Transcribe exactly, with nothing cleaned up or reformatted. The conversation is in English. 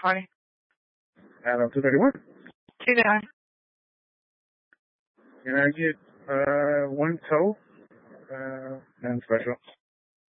twenty. Adam two thirty-one. Two nine. Can I get uh one toe uh and special?